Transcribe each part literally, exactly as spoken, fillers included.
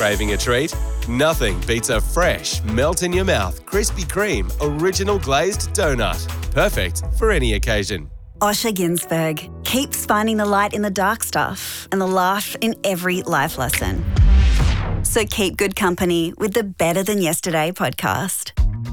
Craving a treat? Nothing beats a fresh, melt-in-your-mouth Krispy Kreme original glazed donut. Perfect for any occasion. Osher Ginsberg keeps finding the light in the dark stuff and the laugh in every life lesson. So keep good company with the Better Than Yesterday podcast.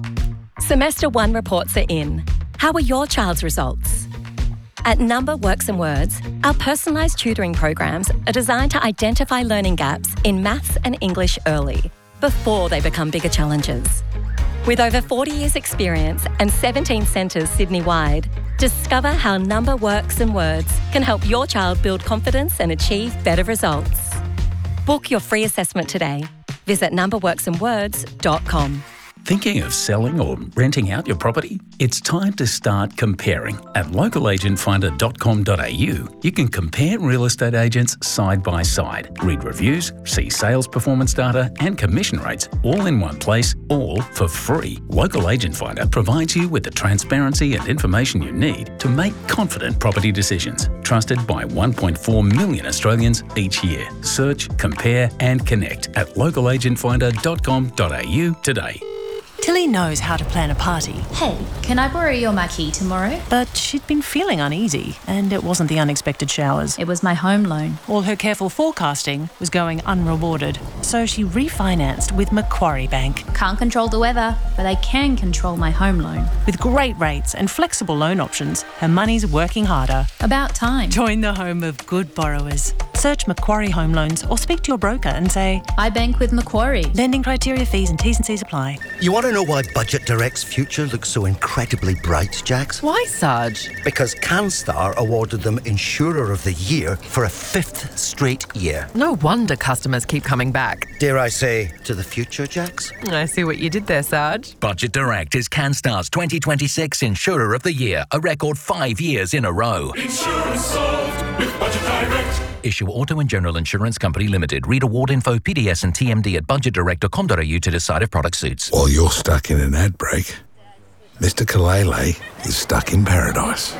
Semester one reports are in. How are your child's results? At Number Works and Words, our personalised tutoring programs are designed to identify learning gaps in maths and English early, before they become bigger challenges. With over forty years experience and seventeen centres Sydney-wide, discover how Number Works and Words can help your child build confidence and achieve better results. Book your free assessment today. Visit number works and words dot com. Thinking of selling or renting out your property? It's time to start comparing. At local agent finder dot com dot a u, you can compare real estate agents side by side, read reviews, see sales performance data and commission rates all in one place, all for free. Local Agent Finder provides you with the transparency and information you need to make confident property decisions. Trusted by one point four million Australians each year. Search, compare and connect at local agent finder dot com dot a u today. Tilly knows how to plan a party. Hey, can I borrow your marquee tomorrow? But she'd been feeling uneasy, and it wasn't the unexpected showers. It was my home loan. All her careful forecasting was going unrewarded, so she refinanced with Macquarie Bank. Can't control the weather, but I can control my home loan. With great rates and flexible loan options, her money's working harder. About time. Join the home of good borrowers. Search Macquarie Home Loans or speak to your broker and say, I bank with Macquarie. Lending criteria, fees and T's and C's apply. You want to know why Budget Direct's future looks so incredibly bright, Jax? Why, Sarge? Because CanStar awarded them Insurer of the Year for a fifth straight year. No wonder customers keep coming back. Dare I say, to the future, Jax? I see what you did there, Sarge. Budget Direct is CanStar's twenty twenty-six Insurer of the Year, a record five years in a row. Insurance solved with Budget Direct. Issue Auto and General Insurance Company Limited. Read award info, P D S and T M D at budget direct dot com dot a u to decide if product suits. While you're stuck in an ad break, Mister Kalele is stuck in paradise.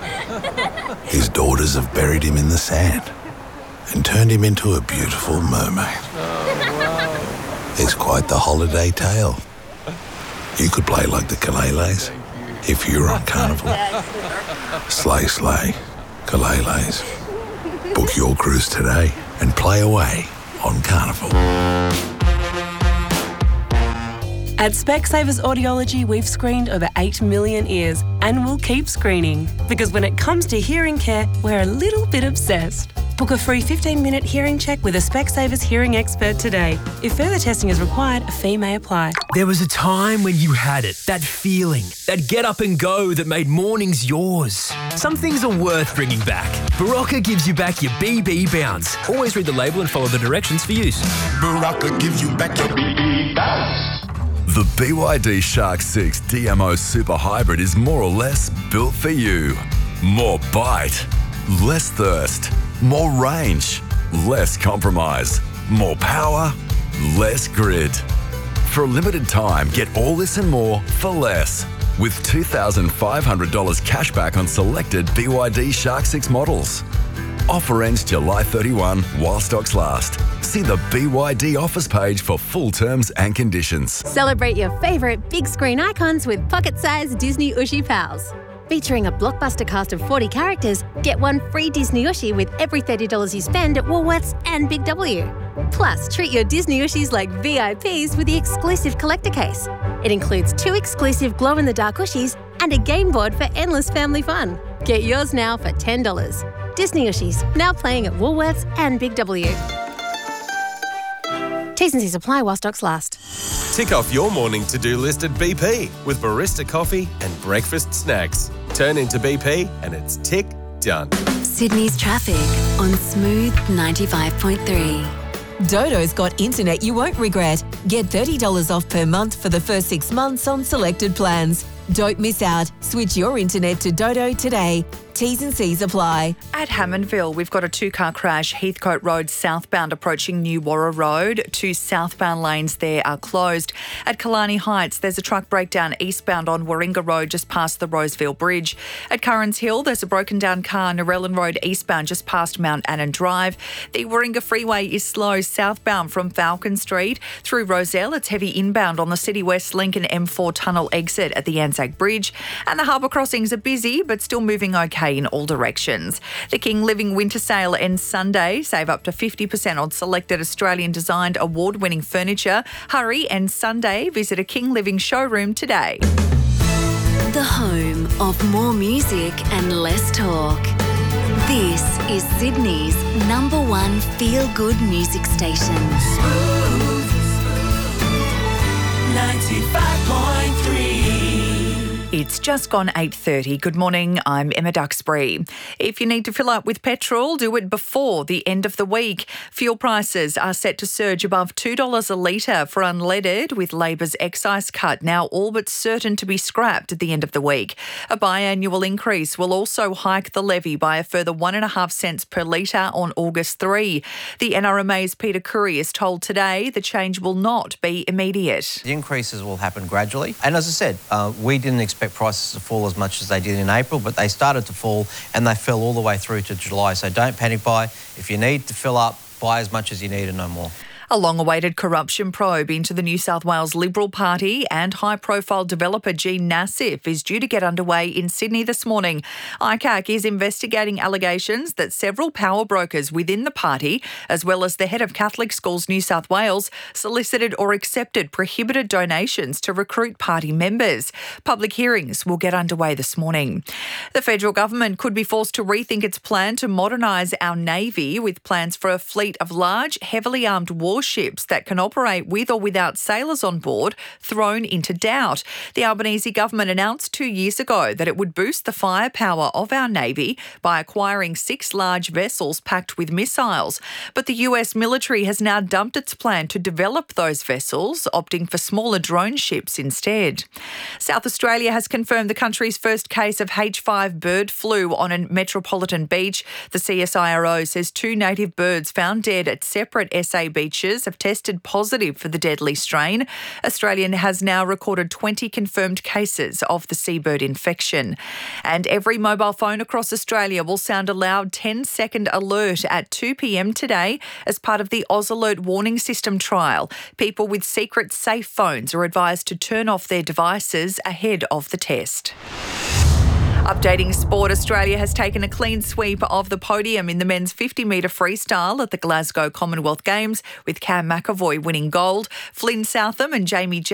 His daughters have buried him in the sand and turned him into a beautiful mermaid. Oh, wow. It's quite the holiday tale. You could play like the Kaleles if you were on Carnival. Slay, slay, Kaleles. Book your cruise today and play away on Carnival. At Specsavers Audiology, we've screened over eight million ears and we'll keep screening. Because when it comes to hearing care, we're a little bit obsessed. Book a free fifteen minute hearing check with a Specsavers hearing expert today. If further testing is required, a fee may apply. There was a time when you had it, that feeling, that get up and go that made mornings yours. Some things are worth bringing back. Barocca gives you back your B B bounce. Always read the label and follow the directions for use. Barocca gives you back your B B bounce. The B Y D Shark six D M O Super Hybrid is more or less built for you. More bite, less thirst, more range, less compromise, more power, less grid. For a limited time, get all this and more for less. With two thousand five hundred dollars cash back on selected B Y D Shark six models. Offer ends July thirty-first while stocks last. See the B Y D offers page for full terms and conditions. Celebrate your favourite big screen icons with pocket-sized Disney Ushi Pals. Featuring a blockbuster cast of forty characters, get one free Disney Ushi with every thirty dollars you spend at Woolworths and Big W. Plus, treat your Disney Ushis like V I Ps with the exclusive collector case. It includes two exclusive glow-in-the-dark Ushis and a game board for endless family fun. Get yours now for ten dollars. Disney Ushis, now playing at Woolworths and Big W. T's and C's apply while stocks last. Tick off your morning to-do list at B P with barista coffee and breakfast snacks. Turn into B P and it's tick done. Sydney's traffic on Smooth ninety-five point three. Dodo's got internet you won't regret. Get thirty dollars off per month for the first six months on selected plans. Don't miss out. Switch your internet to Dodo today. T's and C's apply. At Hammondville, we've got a two-car crash, Heathcote Road southbound approaching New Warra Road. Two southbound lanes there are closed. At Killarney Heights, there's a truck breakdown eastbound on Warringah Road just past the Roseville Bridge. At Currans Hill, there's a broken down car, Narellan Road eastbound just past Mount Annan Drive. The Warringah Freeway is slow southbound from Falcon Street. Through Roselle, it's heavy inbound on the City West Link and M four tunnel exit at the Anzac Bridge. And the harbour crossings are busy but still moving okay in all directions. The King Living Winter Sale ends Sunday. Save up to fifty percent on selected Australian-designed award-winning furniture. Hurry and Sunday, visit a King Living showroom today. The home of more music and less talk. This is Sydney's number one feel-good music station. Smooth, ninety-five point three. It's just gone eight thirty. Good morning, I'm Emma Duxbury. If you need to fill up with petrol, do it before the end of the week. Fuel prices are set to surge above two dollars a litre for unleaded, with Labor's excise cut now all but certain to be scrapped at the end of the week. A biannual increase will also hike the levy by a further one and a half cents per litre on August third. The N R M A's Peter Curry is told today the change will not be immediate. The increases will happen gradually. And as I said, uh, we didn't expect prices to fall as much as they did in April, but they started to fall and they fell all the way through to July. So don't panic buy. If you need to fill up, buy as much as you need and no more. A long-awaited corruption probe into the New South Wales Liberal Party and high-profile developer Gene Nassif is due to get underway in Sydney this morning. I C A C is investigating allegations that several power brokers within the party, as well as the head of Catholic Schools New South Wales, solicited or accepted prohibited donations to recruit party members. Public hearings will get underway this morning. The federal government could be forced to rethink its plan to modernise our Navy, with plans for a fleet of large, heavily armed warships that can operate with or without sailors on board thrown into doubt. The Albanese government announced two years ago that it would boost the firepower of our Navy by acquiring six large vessels packed with missiles. But the U S military has now dumped its plan to develop those vessels, opting for smaller drone ships instead. South Australia has confirmed the country's first case of H five bird flu on a metropolitan beach. The C S I R O says two native birds found dead at separate S A beaches have tested positive for the deadly strain. Australia has now recorded twenty confirmed cases of the seabird infection. And every mobile phone across Australia will sound a loud ten-second alert at two p.m. today as part of the Oz Alert warning system trial. People with secret safe phones are advised to turn off their devices ahead of the test. Updating sport, Australia has taken a clean sweep of the podium in the men's fifty metre freestyle at the Glasgow Commonwealth Games, with Cam McAvoy winning gold. Flynn Southam and Jamie